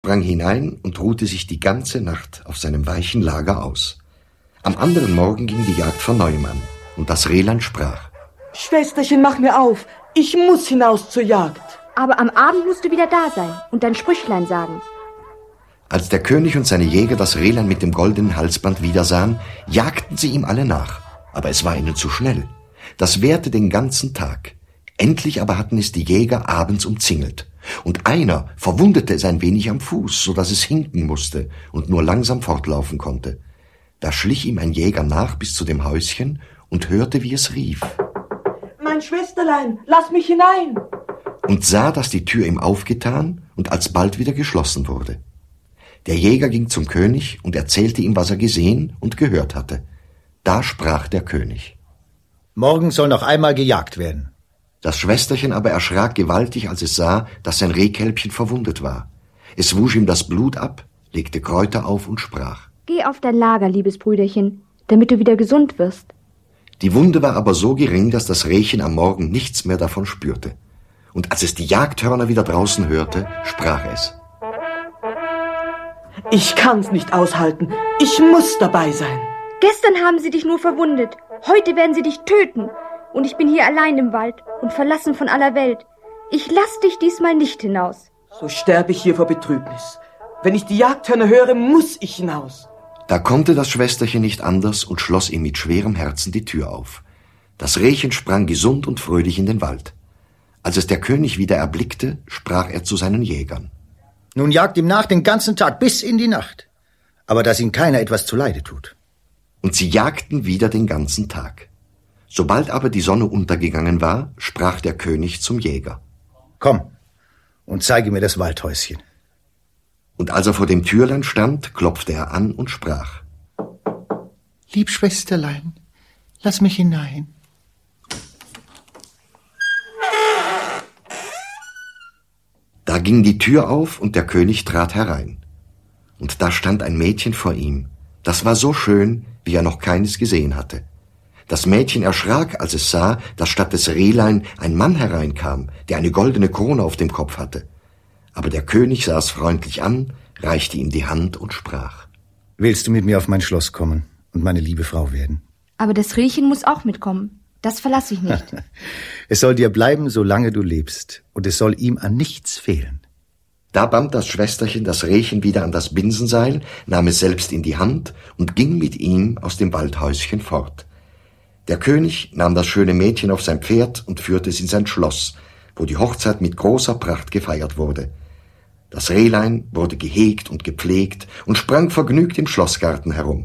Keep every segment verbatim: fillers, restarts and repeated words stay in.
sprang hinein und ruhte sich die ganze Nacht auf seinem weichen Lager aus. Am anderen Morgen ging die Jagd von neuem an, und das Rehlein sprach: Schwesterchen, mach mir auf, ich muss hinaus zur Jagd. Aber am Abend musst du wieder da sein und dein Sprüchlein sagen. Als der König und seine Jäger das Rehlein mit dem goldenen Halsband wiedersahen, jagten sie ihm alle nach. Aber es war ihnen zu schnell. Das währte den ganzen Tag. Endlich aber hatten es die Jäger abends umzingelt. Und einer verwundete es ein wenig am Fuß, so dass es hinken musste und nur langsam fortlaufen konnte. Da schlich ihm ein Jäger nach bis zu dem Häuschen und hörte, wie es rief: Mein Schwesterlein, lass mich hinein! Und sah, dass die Tür ihm aufgetan und alsbald wieder geschlossen wurde. Der Jäger ging zum König und erzählte ihm, was er gesehen und gehört hatte. Da sprach der König: Morgen soll noch einmal gejagt werden. Das Schwesterchen aber erschrak gewaltig, als es sah, dass sein Rehkälbchen verwundet war. Es wusch ihm das Blut ab, legte Kräuter auf und sprach: Geh auf dein Lager, liebes Brüderchen, damit du wieder gesund wirst. Die Wunde war aber so gering, dass das Rehchen am Morgen nichts mehr davon spürte. Und als es die Jagdhörner wieder draußen hörte, sprach es: Ich kann's nicht aushalten, ich muss dabei sein. Gestern haben sie dich nur verwundet, heute werden sie dich töten. Und ich bin hier allein im Wald und verlassen von aller Welt. Ich lass dich diesmal nicht hinaus. So sterbe ich hier vor Betrübnis. Wenn ich die Jagdhörner höre, muss ich hinaus. Da konnte das Schwesterchen nicht anders und schloss ihm mit schwerem Herzen die Tür auf. Das Rehchen sprang gesund und fröhlich in den Wald. Als es der König wieder erblickte, sprach er zu seinen Jägern: Nun jagt ihm nach den ganzen Tag bis in die Nacht, aber dass ihm keiner etwas zuleide tut. Und sie jagten wieder den ganzen Tag. Sobald aber die Sonne untergegangen war, sprach der König zum Jäger: Komm und zeige mir das Waldhäuschen. Und als er vor dem Türlein stand, klopfte er an und sprach: Lieb Schwesterlein, lass mich hinein. Da ging die Tür auf und der König trat herein. Und da stand ein Mädchen vor ihm. Das war so schön, wie er noch keines gesehen hatte. Das Mädchen erschrak, als es sah, dass statt des Rehlein ein Mann hereinkam, der eine goldene Krone auf dem Kopf hatte. Aber der König sah es freundlich an, reichte ihm die Hand und sprach: Willst du mit mir auf mein Schloss kommen und meine liebe Frau werden? Aber das Rehchen muss auch mitkommen. Das verlasse ich nicht. Es soll dir bleiben, solange du lebst, und es soll ihm an nichts fehlen. Da band das Schwesterchen das Rehchen wieder an das Binsenseil, nahm es selbst in die Hand und ging mit ihm aus dem Waldhäuschen fort. Der König nahm das schöne Mädchen auf sein Pferd und führte es in sein Schloss, wo die Hochzeit mit großer Pracht gefeiert wurde. Das Rehlein wurde gehegt und gepflegt und sprang vergnügt im Schlossgarten herum.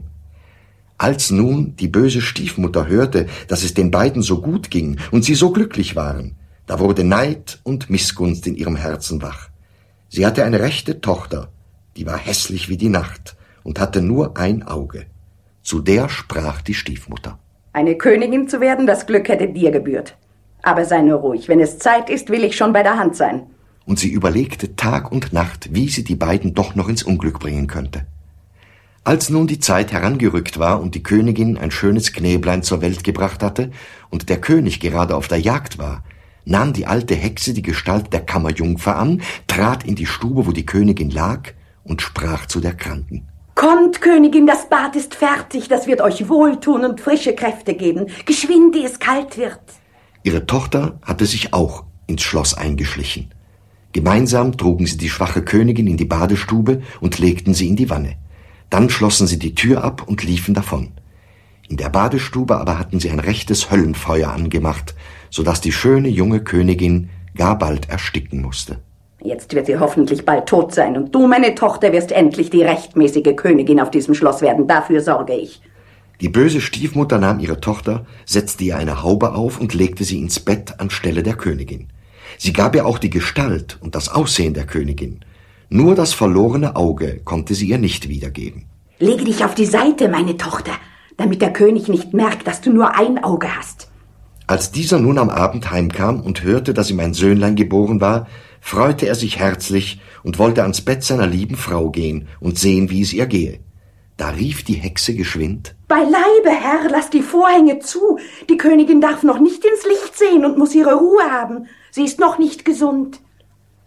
Als nun die böse Stiefmutter hörte, dass es den beiden so gut ging und sie so glücklich waren, da wurde Neid und Missgunst in ihrem Herzen wach. Sie hatte eine rechte Tochter, die war hässlich wie die Nacht und hatte nur ein Auge. Zu der sprach die Stiefmutter: Eine Königin zu werden, das Glück hätte dir gebührt. Aber sei nur ruhig, wenn es Zeit ist, will ich schon bei der Hand sein. Und sie überlegte Tag und Nacht, wie sie die beiden doch noch ins Unglück bringen könnte. Als nun die Zeit herangerückt war und die Königin ein schönes Knäblein zur Welt gebracht hatte und der König gerade auf der Jagd war, nahm die alte Hexe die Gestalt der Kammerjungfer an, trat in die Stube, wo die Königin lag, und sprach zu der Kranken: Kommt, Königin, das Bad ist fertig, das wird euch wohltun und frische Kräfte geben. Geschwind, ehe es kalt wird. Ihre Tochter hatte sich auch ins Schloss eingeschlichen. Gemeinsam trugen sie die schwache Königin in die Badestube und legten sie in die Wanne. Dann schlossen sie die Tür ab und liefen davon. In der Badestube aber hatten sie ein rechtes Höllenfeuer angemacht, so dass die schöne junge Königin gar bald ersticken musste. Jetzt wird sie hoffentlich bald tot sein und du, meine Tochter, wirst endlich die rechtmäßige Königin auf diesem Schloss werden. Dafür sorge ich. Die böse Stiefmutter nahm ihre Tochter, setzte ihr eine Haube auf und legte sie ins Bett anstelle der Königin. Sie gab ihr auch die Gestalt und das Aussehen der Königin. Nur das verlorene Auge konnte sie ihr nicht wiedergeben. Lege dich auf die Seite, meine Tochter, damit der König nicht merkt, dass du nur ein Auge hast. Als dieser nun am Abend heimkam und hörte, dass ihm ein Söhnlein geboren war, freute er sich herzlich und wollte ans Bett seiner lieben Frau gehen und sehen, wie es ihr gehe. Da rief die Hexe geschwind: Beileibe, Herr, lass die Vorhänge zu. Die Königin darf noch nicht ins Licht sehen und muss ihre Ruhe haben. Sie ist noch nicht gesund.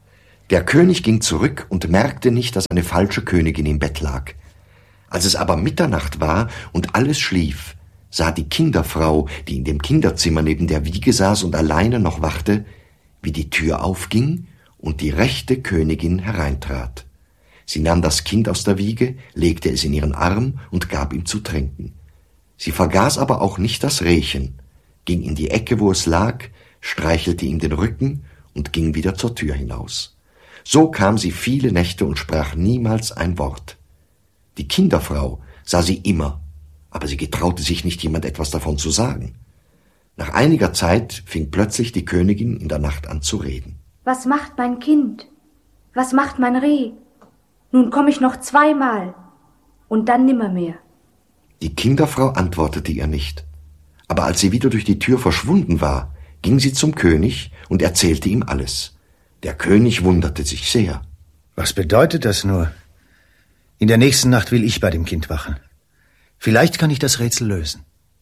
Der König ging zurück und merkte nicht, dass eine falsche Königin im Bett lag. Als es aber Mitternacht war und alles schlief, sah die Kinderfrau, die in dem Kinderzimmer neben der Wiege saß und alleine noch wachte, wie die Tür aufging und die rechte Königin hereintrat. Sie nahm das Kind aus der Wiege, legte es in ihren Arm und gab ihm zu trinken. Sie vergaß aber auch nicht das Rehchen, ging in die Ecke, wo es lag, streichelte ihm den Rücken und ging wieder zur Tür hinaus. So kam sie viele Nächte und sprach niemals ein Wort. Die Kinderfrau sah sie immer, aber sie getraute sich nicht, jemand etwas davon zu sagen. Nach einiger Zeit fing plötzlich die Königin in der Nacht an zu reden. Was macht mein Kind? Was macht mein Reh? Nun komm ich noch zweimal und dann nimmermehr. Die Kinderfrau antwortete ihr nicht, aber als sie wieder durch die Tür verschwunden war, ging sie zum König und erzählte ihm alles. Der König wunderte sich sehr. Was bedeutet das nur? In der nächsten Nacht will ich bei dem Kind wachen. Vielleicht kann ich das Rätsel lösen.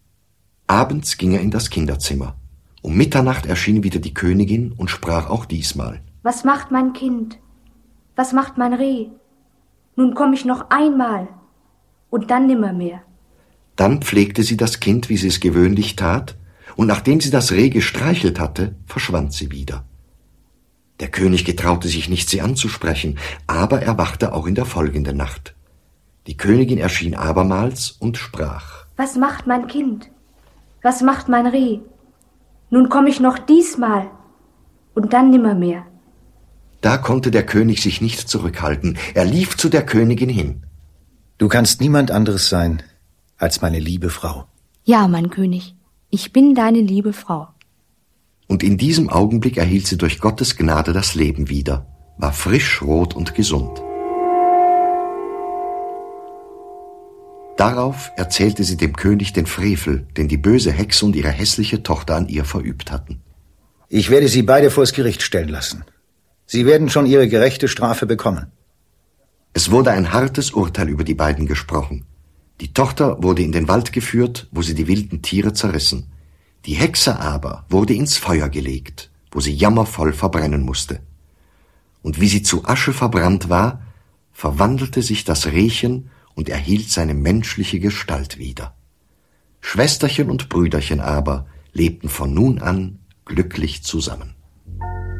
Abends ging er in das Kinderzimmer. Um Mitternacht erschien wieder die Königin und sprach auch diesmal. Was macht mein Kind? Was macht mein Reh? Nun komm ich noch einmal und dann nimmermehr. Dann pflegte sie das Kind, wie sie es gewöhnlich tat, und nachdem sie das Reh gestreichelt hatte, verschwand sie wieder. Der König getraute sich nicht, sie anzusprechen, aber er wachte auch in der folgenden Nacht. Die Königin erschien abermals und sprach. Was macht mein Kind? Was macht mein Reh? Nun komm ich noch diesmal und dann nimmermehr. Da konnte der König sich nicht zurückhalten. Er lief zu der Königin hin. Du kannst niemand anderes sein als meine liebe Frau. Ja, mein König, ich bin deine liebe Frau. Und in diesem Augenblick erhielt sie durch Gottes Gnade das Leben wieder, war frisch, rot und gesund. Darauf erzählte sie dem König den Frevel, den die böse Hexe und ihre hässliche Tochter an ihr verübt hatten. Ich werde sie beide vors Gericht stellen lassen. Sie werden schon ihre gerechte Strafe bekommen. Es wurde ein hartes Urteil über die beiden gesprochen. Die Tochter wurde in den Wald geführt, wo sie die wilden Tiere zerrissen. Die Hexe aber wurde ins Feuer gelegt, wo sie jammervoll verbrennen musste. Und wie sie zu Asche verbrannt war, verwandelte sich das Rehchen und erhielt seine menschliche Gestalt wieder. Schwesterchen und Brüderchen aber lebten von nun an glücklich zusammen.